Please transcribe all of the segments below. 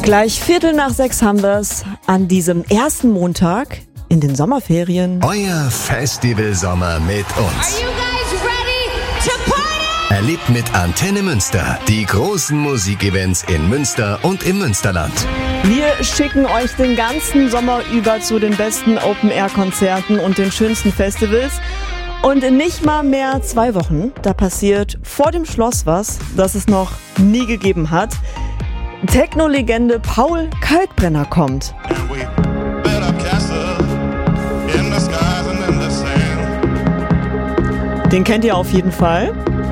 Gleich 5:15 haben wir's an diesem ersten Montag in den Sommerferien. Euer Festivalsommer mit uns. Erlebt mit Antenne Münster die großen Musikevents in Münster und im Münsterland. Wir schicken euch den ganzen Sommer über zu den besten Open-Air-Konzerten und den schönsten Festivals. Und in nicht mal mehr 2 Wochen, da passiert vor dem Schloss was, das es noch nie gegeben hat. Techno-Legende Paul Kalkbrenner kommt. Den kennt ihr auf jeden Fall.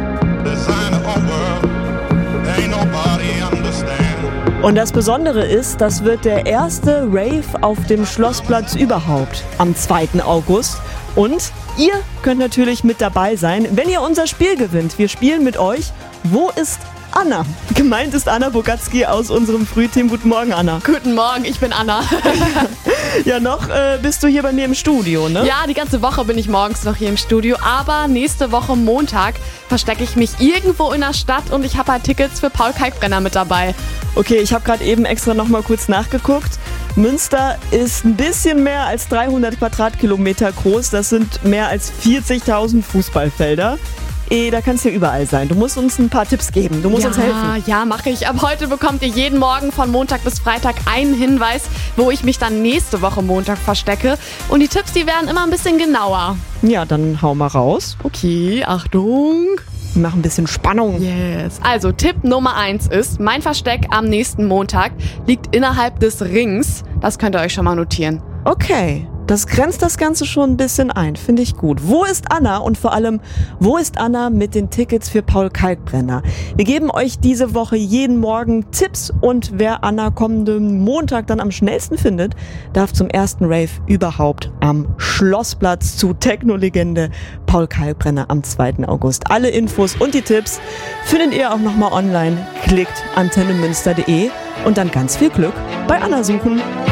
Und das Besondere ist, das wird der erste Rave auf dem Schlossplatz überhaupt am 2. August. Und ihr könnt natürlich mit dabei sein, wenn ihr unser Spiel gewinnt. Wir spielen mit euch Wo ist Anna? Gemeint ist Anna Bogatzki aus unserem Frühteam. Guten Morgen, Anna. Guten Morgen, ich bin Anna. Ja, noch bist du hier bei mir im Studio, ne? Ja, die ganze Woche bin ich morgens noch hier im Studio, aber nächste Woche Montag verstecke ich mich irgendwo in der Stadt und ich habe halt Tickets für Paul Kalkbrenner mit dabei. Okay, ich habe gerade eben extra noch mal kurz nachgeguckt. Münster ist ein bisschen mehr als 300 Quadratkilometer groß. Das sind mehr als 40.000 Fußballfelder. Da kannst du ja überall sein. Du musst uns ein paar Tipps geben. Du musst uns helfen. Ja, mache ich. Ab heute bekommt ihr jeden Morgen von Montag bis Freitag einen Hinweis, wo ich mich dann nächste Woche Montag verstecke. Und die Tipps, die werden immer ein bisschen genauer. Ja, dann hau mal raus. Okay, Achtung. Mach ein bisschen Spannung. Yes. Also Tipp Nummer 1 ist, mein Versteck am nächsten Montag liegt innerhalb des Rings. Das könnt ihr euch schon mal notieren. Okay, das grenzt das Ganze schon ein bisschen ein, finde ich gut. Wo ist Anna und vor allem, wo ist Anna mit den Tickets für Paul Kalkbrenner? Wir geben euch diese Woche jeden Morgen Tipps und wer Anna kommenden Montag dann am schnellsten findet, darf zum ersten Rave überhaupt am Schlossplatz zu Techno-Legende Paul Kalkbrenner am 2. August. Alle Infos und die Tipps findet ihr auch nochmal online. Klickt antennemünster.de und dann ganz viel Glück bei Anna suchen.